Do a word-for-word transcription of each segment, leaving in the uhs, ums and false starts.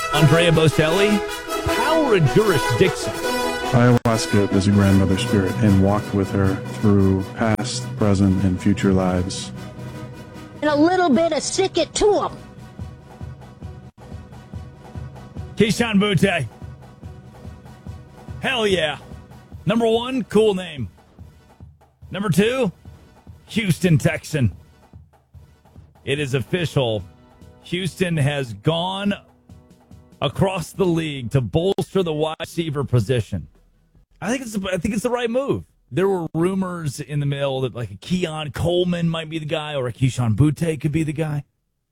Andrea Bocelli, Howard Dixon. Ayahuasca is a grandmother spirit and walked with her through past, present, and future lives. And a little bit of stick it to them. Kayshon Boutte. Hell yeah. Number one, cool name. Number two, Houston Texan. It is official. Houston has gone across the league to bolster the wide receiver position. I think it's I think it's the right move. There were rumors in the mill that like a Keon Coleman might be the guy, or a Kayshon Boutte could be the guy,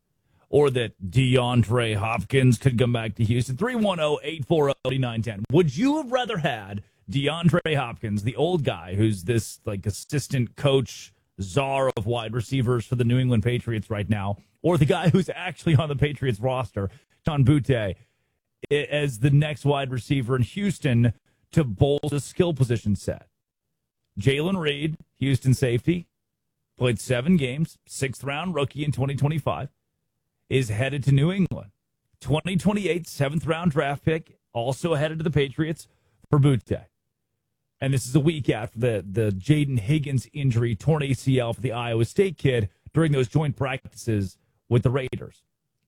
or that DeAndre Hopkins could come back to Houston. three one zero, eight four zero, eight nine one zero. Would you have rather had DeAndre Hopkins, the old guy who's this like assistant coach czar of wide receivers for the New England Patriots right now, or the guy who's actually on the Patriots roster, Kayshon Boutte, as the next wide receiver in Houston to bolster the skill position set? Jalen Reed, Houston safety, played seven games, sixth round rookie in twenty twenty-five, is headed to New England. twenty twenty-eight, seventh round draft pick, also headed to the Patriots for Boutte. And this is a week after the, the Jaden Higgins injury, torn A C L for the Iowa State kid during those joint practices with the Raiders.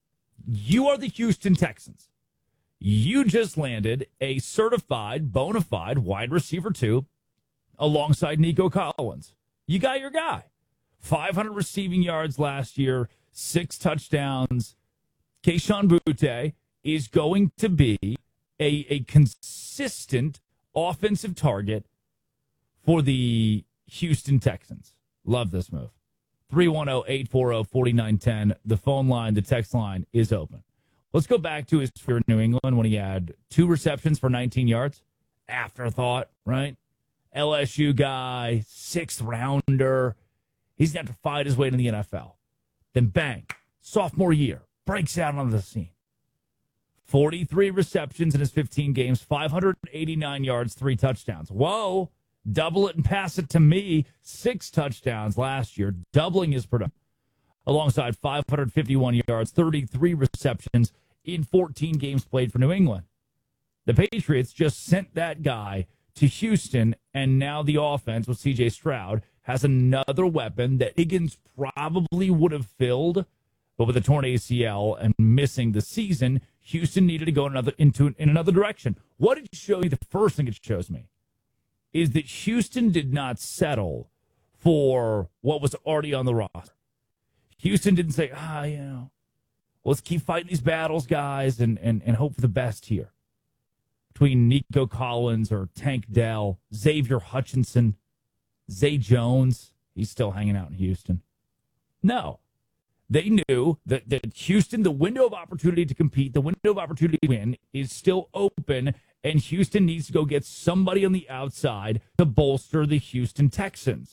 You are the Houston Texans. You just landed a certified, bona fide wide receiver two alongside Nico Collins. You got your guy. five hundred receiving yards last year, six touchdowns. Kayshon Boutte is going to be a, a consistent offensive target for the Houston Texans. Love this move. three one zero, eight four zero, four nine one zero. The phone line, the text line is open. Let's go back to his for New England when he had two receptions for nineteen yards. Afterthought, right? L S U guy, sixth rounder. He's going to have to fight his way to the N F L. Then bang, sophomore year, breaks out onto the scene. forty-three receptions in his fifteen games, five hundred eighty-nine yards, three touchdowns. Whoa, double it and pass it to me. Six touchdowns last year, doubling his production. Alongside five hundred fifty-one yards, thirty-three receptions in fourteen games played for New England. The Patriots just sent that guy to Houston, and now the offense with C J Stroud has another weapon that Higgins probably would have filled, but with a torn A C L and missing the season, Houston needed to go another into in another direction. What did it show you? The first thing it shows me is that Houston did not settle for what was already on the roster. Houston didn't say, ah, you know, let's keep fighting these battles, guys, and, and, and hope for the best here. Between Nico Collins or Tank Dell, Xavier Hutchinson, Zay Jones, he's still hanging out in Houston. No. They knew that, that Houston, the window of opportunity to compete, the window of opportunity to win is still open, and Houston needs to go get somebody on the outside to bolster the Houston Texans.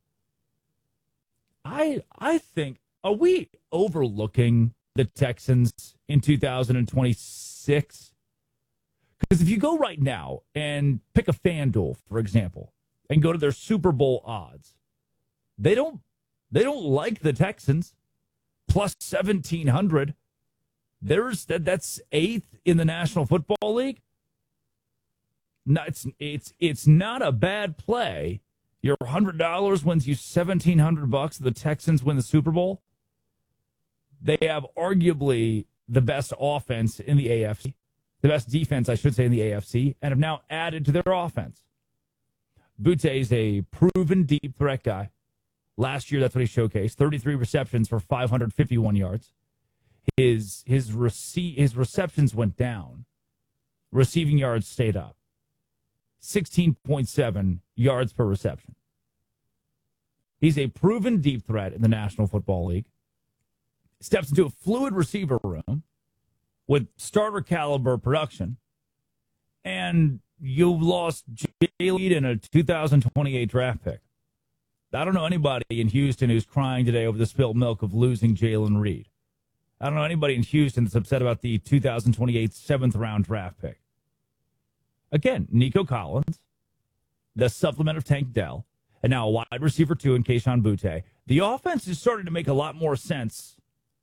I I think, are we overlooking the Texans in two thousand twenty-six? Because if you go right now and pick a FanDuel, for example, and go to their Super Bowl odds, they don't they don't like the Texans. Plus seventeen hundred. There's that that's eighth in the National Football League. No, it's it's it's not a bad play. Your one hundred dollars wins you seventeen hundred bucks. The Texans win the Super Bowl. They have arguably the best offense in the A F C, the best defense, I should say, in the A F C, and have now added to their offense. Boutte is a proven deep threat guy. Last year, that's what he showcased. thirty-three receptions for five hundred fifty-one yards. His his rece- his receptions went down. Receiving yards stayed up. sixteen point seven yards per reception. He's a proven deep threat in the National Football League. Steps into a fluid receiver room with starter caliber production. And you lost Jalen in a two thousand twenty-eight draft pick. I don't know anybody in Houston who's crying today over the spilled milk of losing Jalen Reed. I don't know anybody in Houston that's upset about the two thousand twenty-eight seventh round draft pick. Again, Nico Collins, the supplement of Tank Dell, and now a wide receiver two in Kayshon Boutte. The offense is starting to make a lot more sense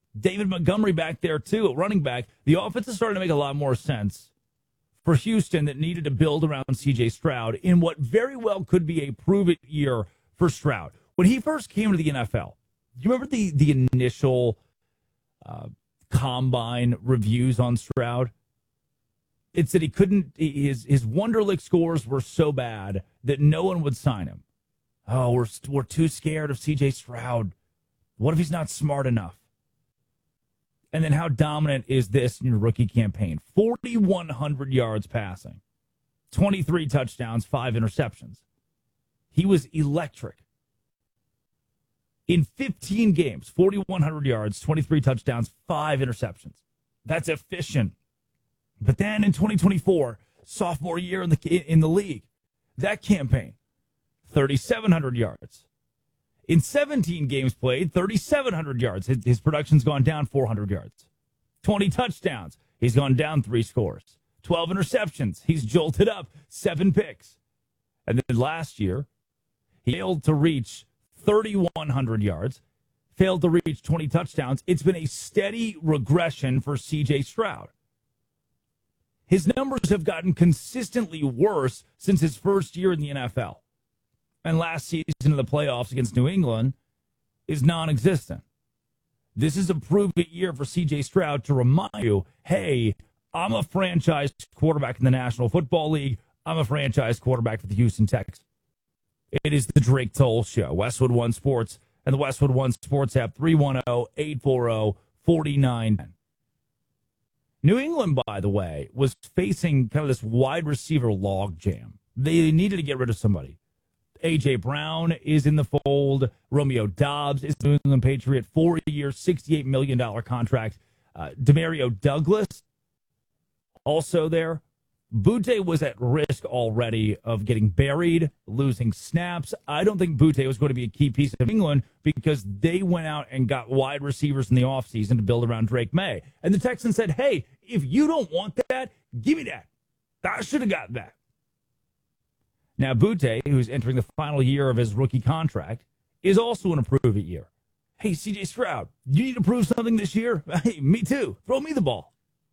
David Montgomery back there, too, at running back. The offense is starting to make a lot more sense for Houston that needed to build around C J Stroud in what very well could be a prove-it year for Stroud. When he first came to the N F L, do you remember the, the initial uh, combine reviews on Stroud? It said he couldn't, his, his Wonderlic scores were so bad that no one would sign him. Oh, we're, we're too scared of C J Stroud. What if he's not smart enough? And then how dominant is this in your rookie campaign? forty-one hundred yards passing, twenty-three touchdowns, five interceptions. He was electric. In fifteen games, forty-one hundred yards, twenty-three touchdowns, five interceptions. That's efficient. But then in twenty twenty-four, sophomore year in the in the league, that campaign, thirty-seven hundred yards. In seventeen games played, thirty-seven hundred yards. His, his production's gone down four hundred yards. twenty touchdowns. He's gone down three scores. twelve interceptions. He's jolted up seven picks. And then last year, he failed to reach thirty-one hundred yards, failed to reach twenty touchdowns. It's been a steady regression for C J Stroud. His numbers have gotten consistently worse since his first year in the N F L. And last season in the playoffs against New England is non-existent. This is a prove-it year for C J Stroud to remind you, hey, I'm a franchise quarterback in the National Football League. I'm a franchise quarterback for the Houston Texans. It is the Drake Toll Show, Westwood One Sports, and the Westwood One Sports app, three one zero, eight four zero, four nine one zero. New England, by the way, was facing kind of this wide receiver logjam. They needed to get rid of somebody. A J. Brown is in the fold. Romeo Doubs is the New England Patriot. Four-year, sixty-eight million dollars contract. Uh, Demario Douglas also there. Butte was at risk already of getting buried, losing snaps. I don't think Butte was going to be a key piece of England because they went out and got wide receivers in the offseason to build around Drake May. And the Texans said, hey, if you don't want that, give me that. I should have got that. Now, Butte, who's entering the final year of his rookie contract, is also in a prove-it year. Hey, C J Stroud, you need to prove something this year? Hey, me too. Throw me the ball.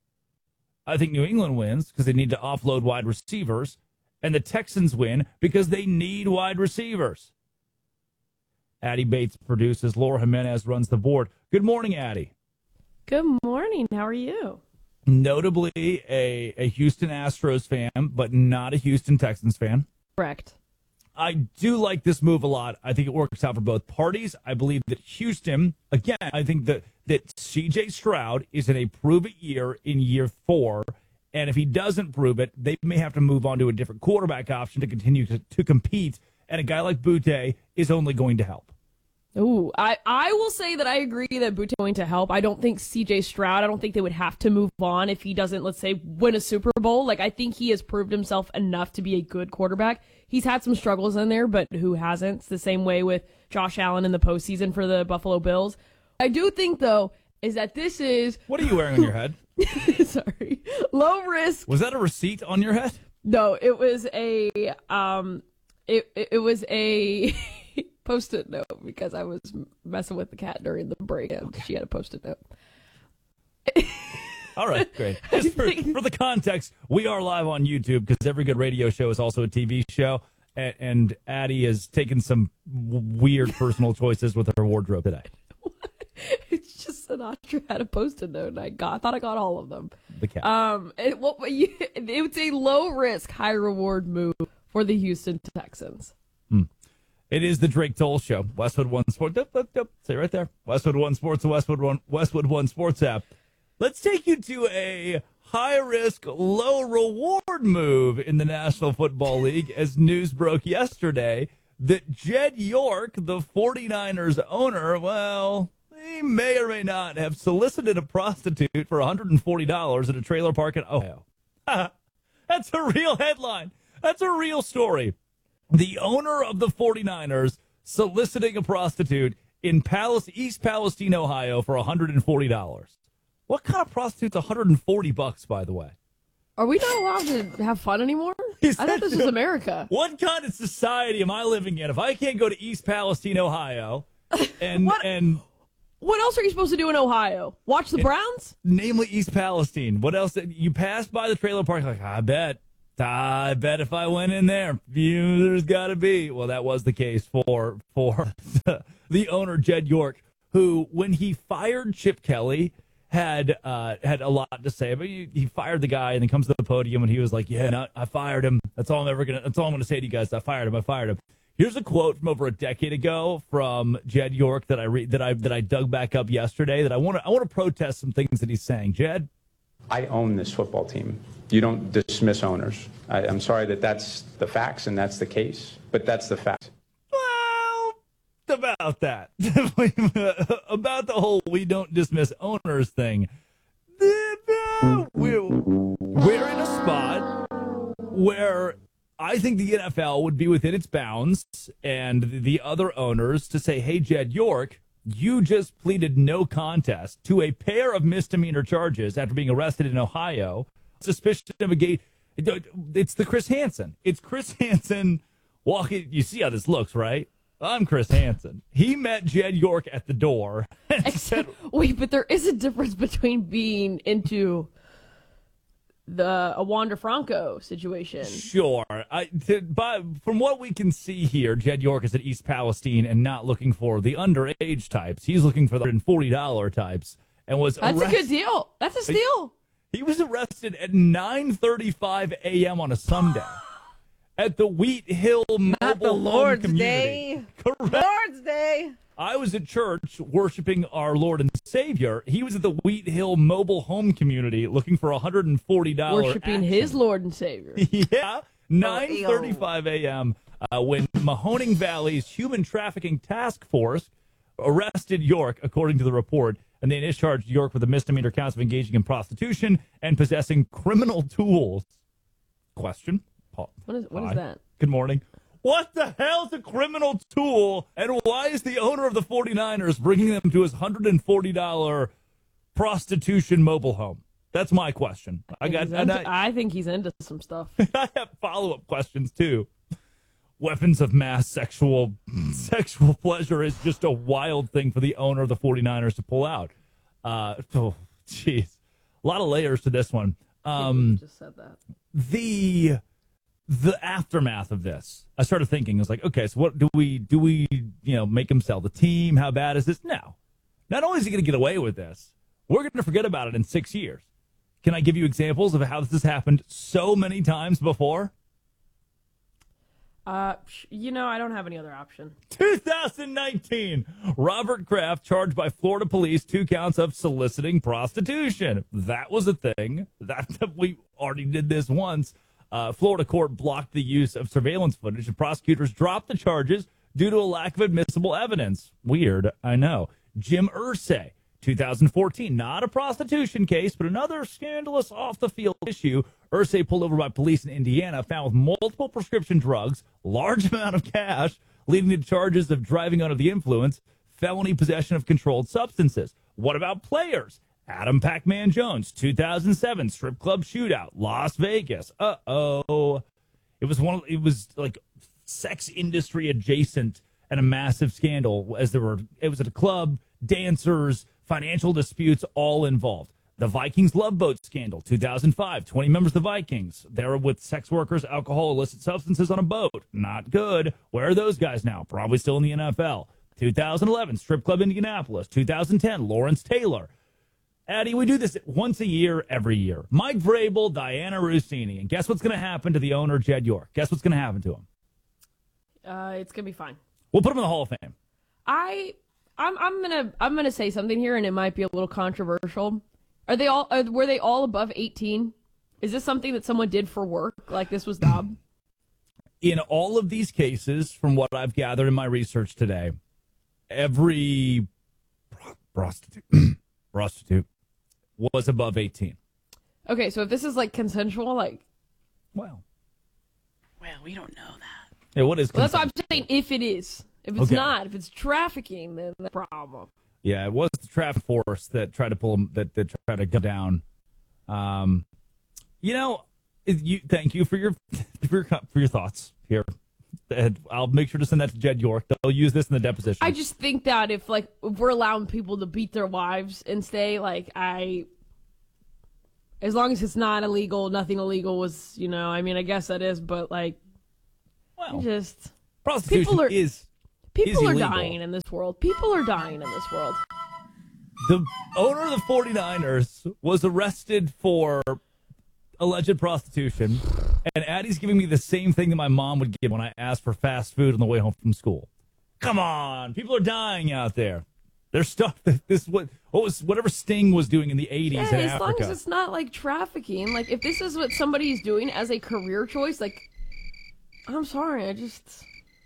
I think New England wins because they need to offload wide receivers, and the Texans win because they need wide receivers. Addie Bates produces. Laura Jimenez runs the board. Good morning, Addie. Good morning. How are you? Notably a, a Houston Astros fan, but not a Houston Texans fan. Correct. I do like this move a lot. I think it works out for both parties. I believe that Houston, again, I think that, that C J Stroud is in a prove-it year in year four, and if he doesn't prove it, they may have to move on to a different quarterback option to continue to, to compete, and a guy like Butte is only going to help. Ooh, I, I will say that I agree that Butte is going to help. I don't think C J Stroud, I don't think they would have to move on if he doesn't, let's say, win a Super Bowl. Like, I think he has proved himself enough to be a good quarterback. He's had some struggles in there, but who hasn't? It's the same way with Josh Allen in the postseason for the Buffalo Bills. I do think, though, is that this is... What are you wearing on your head? Sorry. Low risk. Was that a receipt on your head? No, it was a... um, It, it, it was a... Post-it note because I was messing with the cat during the break and okay. She had a post-it note. All right, great. Just for, for the context, we are live on YouTube because every good radio show is also a T V show, and, and Addie has taken some w- weird personal choices with her wardrobe today. It's just Sinatra had a post-it note, and I got, I thought I got all of them. The cat. Um, it, what, you, it was a low-risk, high-reward move for the Houston Texans. Hmm. It is the Drake Toll Show. Westwood One Sports. Yep, yep, yep. Say right there. Westwood One Sports, the Westwood One, Westwood One Sports app. Let's take you to a high-risk, low-reward move in the National Football League as news broke yesterday that Jed York, the 49ers owner, well, he may or may not have solicited a prostitute for one hundred forty dollars at a trailer park in Ohio. That's a real headline. That's a real story. The owner of the 49ers soliciting a prostitute in Palace, East Palestine, Ohio for one hundred forty dollars. What kind of prostitute's one hundred forty bucks, by the way? Are we not allowed to have fun anymore? Is I thought this was America. What kind of society am I living in if I can't go to East Palestine, Ohio and and What else are you supposed to do in Ohio? Watch the Browns? Namely East Palestine. What else? You passed by the trailer park like, I bet. I bet if I went in there, you, there's got to be. Well, that was the case for for the owner, Jed York, who, when he fired Chip Kelly, had uh, had a lot to say. But he, he fired the guy and then comes to the podium and he was like, yeah, no, I fired him. That's all I'm ever going to, that's all I'm going to say to you guys. I fired him. I fired him. Here's a quote from over a decade ago from Jed York that I re- that I that I dug back up yesterday that I want to I want to protest some things that he's saying. Jed? I own this football team. You don't dismiss owners. I, I'm sorry that that's the facts and that's the case, but that's the fact. Well, about that. About the whole we don't dismiss owners thing. We're, we're in a spot where I think the N F L would be within its bounds and the other owners to say, hey, Jed York, you just pleaded no contest to a pair of misdemeanor charges after being arrested in Ohio. Suspicion of a gate. It's the Chris Hansen. It's Chris Hansen walking. You see how this looks, right? I'm Chris Hansen. He met Jed York at the door. And Except, said, wait, but there is a difference between being into the a Wander Franco situation. Sure. I, to, but from what we can see here, Jed York is at East Palestine and not looking for the underage types. He's looking for the one hundred forty dollars types. And was That's arrested. a good deal. That's a steal. He was arrested at nine thirty-five a.m. on a Sunday at the Wheat Hill Mobile Not the Home Lord's Community. Day. Correct. Lord's Day. I was at church worshiping our Lord and Savior. He was at the Wheat Hill Mobile Home Community looking for one hundred forty dollars. Worshiping action. his Lord and Savior. Yeah, nine thirty-five a.m. Uh, when Mahoning Valley's Human Trafficking Task Force arrested York, according to the report, and they discharged York with a misdemeanor counts of engaging in prostitution and possessing criminal tools. Question? Paul. What is what Hi. is that? Good morning. What the hell's a criminal tool, and why is the owner of the forty-niners bringing them to his one hundred forty dollars prostitution mobile home? That's my question. I got. He's And into- I, I think he's into some stuff. I have follow-up questions too. Weapons of mass sexual sexual pleasure is just a wild thing for the owner of the forty-niners to pull out. Uh, oh, jeez, a lot of layers to this one. Um, just said that. the the aftermath of this, I started thinking, I was like, okay, so what do we do? We you know make him sell the team? How bad is this? No, not only is he going to get away with this, we're going to forget about it in six years. Can I give you examples of how this has happened so many times before? Uh, you know, I don't have any other option. two thousand nineteen, Robert Kraft charged by Florida police two counts of soliciting prostitution. That was a thing. That we already did this once. Uh, Florida court blocked the use of surveillance footage, and prosecutors dropped the charges due to a lack of admissible evidence. Weird, I know. Jim Irsay, two thousand fourteen, not a prostitution case, but another scandalous off-the-field issue. Irsay pulled over by police in Indiana, found with multiple prescription drugs, large amount of cash, leading to charges of driving under the influence, felony possession of controlled substances. What about players? Adam Pac-Man Jones, two thousand seven, strip club shootout, Las Vegas. Uh-oh. It was one of, it was like sex industry adjacent and a massive scandal as there were, it was at a club, dancers, financial disputes, all involved. The Vikings Love Boat scandal, two thousand five, twenty members of the Vikings. They were with sex workers, alcohol, illicit substances on a boat. Not good. Where are those guys now? Probably still in the N F L. two thousand eleven, Strip Club Indianapolis. two thousand ten, Lawrence Taylor. Addie, we do this once a year, every year. Mike Vrabel, Diana Rossini. And guess what's going to happen to the owner, Jed York? Guess what's going to happen to him? Uh, it's gonna be fine. We'll put him in the Hall of Fame. I, I'm, I'm gonna, I'm gonna say something here, and it might be a little controversial. Are they all? Are, were they all above eighteen? Is this something that someone did for work? Like this was Dob? In all of these cases, from what I've gathered in my research today, every prostitute prostitute was above eighteen. Okay, so if this is like consensual, like, Well, Well, we don't know that. yeah, what is well, that's what I'm consent? saying. If it is, if it's Okay. not, if it's trafficking, then the problem. Yeah, it was the traffic force that tried to pull him, that, that tried to go down. Um, you know, it- you thank you for your for your, co- for your thoughts here. And I'll make sure to send that to Jed York. They'll use this in the deposition. I just think that if like if we're allowing people to beat their wives and stay, like I, as long as it's not illegal, nothing illegal was, you know, I mean, I guess that is, but like, well, just prostitution people are, is people is are illegal. dying in this world. People are dying in this world. The owner of the 49ers was arrested for alleged prostitution, and Addie's giving me the same thing that my mom would give when I asked for fast food on the way home from school. Come on, people are dying out there. There's stuff that this what what was whatever Sting was doing in the eighties Yeah, in as Africa. long as it's not like trafficking. Like if this is what somebody's doing as a career choice, like I'm sorry, I just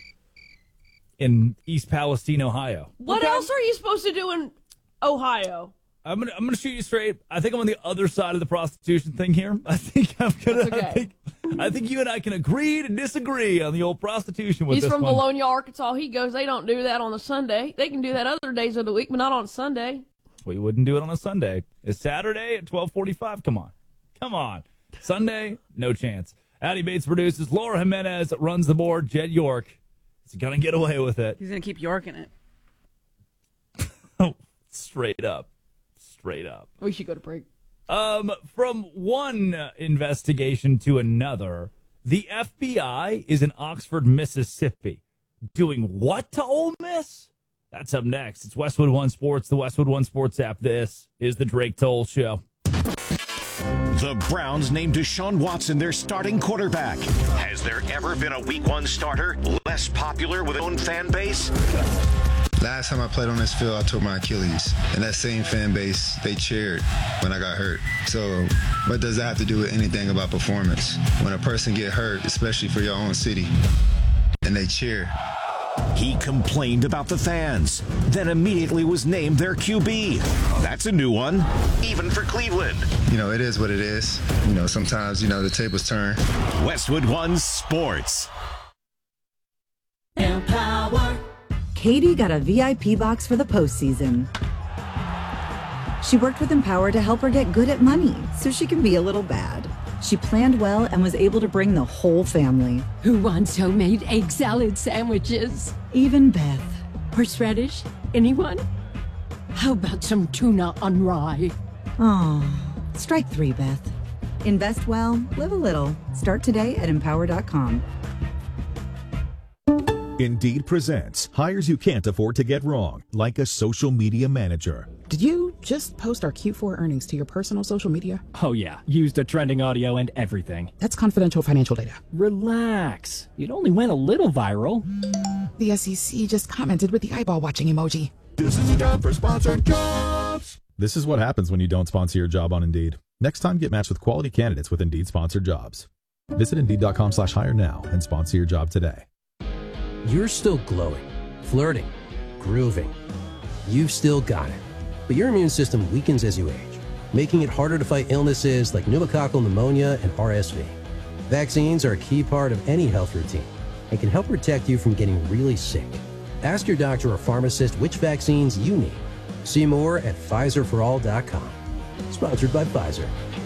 in East Palestine, Ohio. what Okay. else are you supposed to do in Ohio? I'm gonna I'm gonna shoot you straight. I think I'm on the other side of the prostitution thing here. I think I'm gonna. That's okay. I think I think you and I can agree to disagree on the old prostitution with He's this from one. Bologna, Arkansas. He goes, they don't do that on a Sunday. They can do that other days of the week, but not on Sunday. We wouldn't do it on a Sunday. It's Saturday at twelve forty-five. Come on, come on. Sunday, no chance. Addie Bates produces. Laura Jimenez runs the board. Jed York is gonna get away with it. He's going to keep Yorking it. Oh, straight up. Straight up. We should go to break. Um, from one investigation to another, the F B I is in Oxford, Mississippi. Doing what to Ole Miss? That's up next. It's Westwood One Sports, the Westwood One Sports app. This is the Drake Toll Show. The Browns named Deshaun Watson their starting quarterback. Has there ever been a week one starter less popular with their own fan base? Last time I played on this field, I tore my Achilles. And that same fan base, they cheered when I got hurt. So what does that have to do with anything about performance? When a person get hurt, especially for your own city, and they cheer. He complained about the fans, then immediately was named their Q B. That's a new one, even for Cleveland. You know, it is what it is. You know, sometimes, you know, the tables turn. Westwood One Sports. Empower. Katie got a V I P box for the postseason. She worked with Empower to help her get good at money so she can be a little bad. She planned well and was able to bring the whole family. Who wants homemade egg salad sandwiches? Even Beth. Horseradish? Anyone? How about some tuna on rye? Oh, strike three, Beth. Invest well, live a little. Start today at empower dot com. Indeed presents hires you can't afford to get wrong, like a social media manager. Did you just post our Q four earnings to your personal social media? Oh yeah, used the trending audio and everything. That's confidential financial data. Relax. It only went a little viral. The S E C just commented with the eyeball watching emoji. This is a job for sponsored jobs. This is what happens when you don't sponsor your job on Indeed. Next time, get matched with quality candidates with Indeed sponsored jobs. Visit Indeed.com slash hire now and sponsor your job today. You're still glowing, flirting, grooving. You've still got it. But your immune system weakens as you age, making it harder to fight illnesses like pneumococcal pneumonia and R S V. Vaccines are a key part of any health routine and can help protect you from getting really sick. Ask your doctor or pharmacist which vaccines you need. See more at Pfizer for all dot com. Sponsored by Pfizer.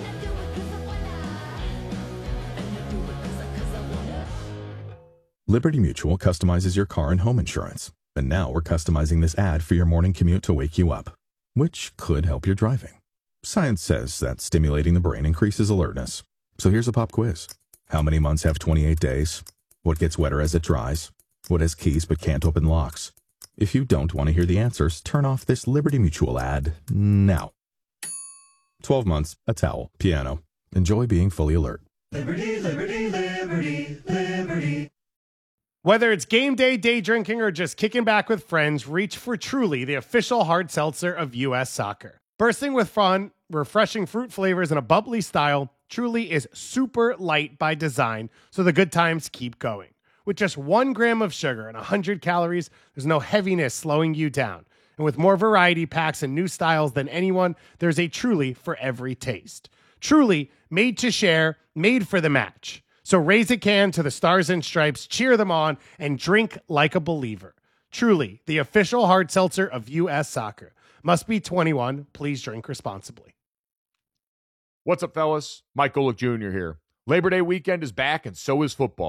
Liberty Mutual customizes your car and home insurance. And now we're customizing this ad for your morning commute to wake you up, which could help your driving. Science says that stimulating the brain increases alertness. So here's a pop quiz. How many months have twenty-eight days? What gets wetter as it dries? What has keys but can't open locks? If you don't want to hear the answers, turn off this Liberty Mutual ad now. twelve months, a towel, piano. Enjoy being fully alert. Liberty, liberty, liberty, liberty. Whether it's game day, day drinking, or just kicking back with friends, reach for Truly, the official hard seltzer of U S Soccer. Bursting with fun, refreshing fruit flavors, and a bubbly style, Truly is super light by design, so the good times keep going. With just one gram of sugar and one hundred calories, there's no heaviness slowing you down. And with more variety packs and new styles than anyone, there's a Truly for every taste. Truly, made to share, made for the match. So raise a can to the Stars and Stripes, cheer them on, and drink like a believer. Truly, the official hard seltzer of U S Soccer. Must be twenty-one. Please drink responsibly. What's up, fellas? Mike Golick Junior here. Labor Day weekend is back, and so is football.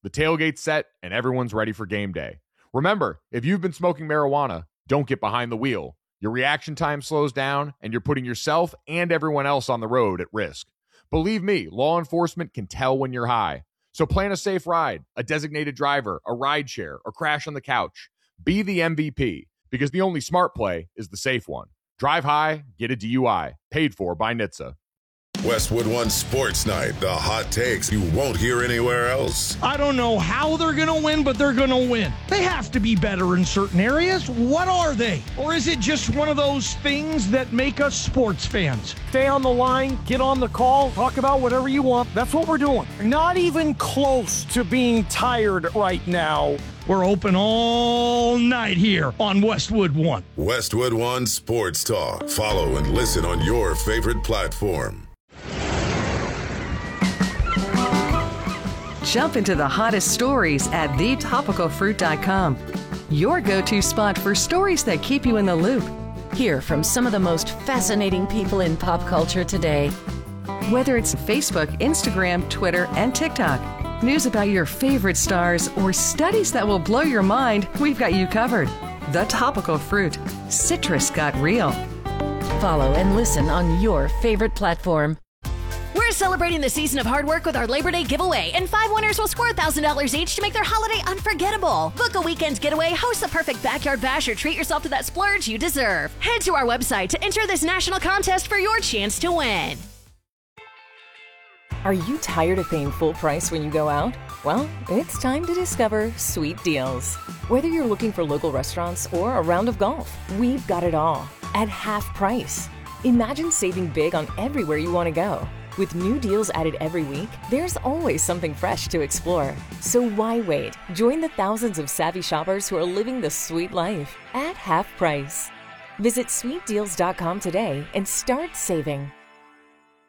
the tailgate's set, and everyone's ready for game day. Remember, if you've been smoking marijuana, don't get behind the wheel. Your reaction time slows down, and you're putting yourself and everyone else on the road at risk. Believe me, law enforcement can tell when you're high. So plan a safe ride, a designated driver, a ride share, or crash on the couch. Be the M V P, because the only smart play is the safe one. Drive high, get a D U I. Paid for by N H T S A. Westwood One Sports Night, the hot takes you won't hear anywhere else. I don't know how they're going to win, but they're going to win. They have to be better in certain areas. What are they? Or is it just one of those things that make us sports fans? Stay on the line, get on the call, talk about whatever you want. That's what we're doing. Not even close to being tired right now. We're open all night here on Westwood One. Westwood One Sports Talk. Follow and listen on your favorite platform. Jump into the hottest stories at the topical fruit dot com. Your go-to spot for stories that keep you in the loop. Hear from some of the most fascinating people in pop culture today. Whether it's Facebook, Instagram, Twitter, and TikTok, news about your favorite stars, or studies that will blow your mind, we've got you covered. The Topical Fruit. Citrus got real. Follow and listen on your favorite platform. We're celebrating the season of hard work with our Labor Day giveaway, and five winners will score one thousand dollars each to make their holiday unforgettable. Book a weekend getaway, host the perfect backyard bash, or treat yourself to that splurge you deserve. Head to our website to enter this national contest for your chance to win. Are you tired of paying full price when you go out? Well, it's time to discover Sweet Deals. Whether you're looking for local restaurants or a round of golf, we've got it all at half price. Imagine saving big on everywhere you want to go. With new deals added every week, there's always something fresh to explore. So why wait? Join the thousands of savvy shoppers who are living the sweet life at half price. Visit sweet deals dot com today and start saving.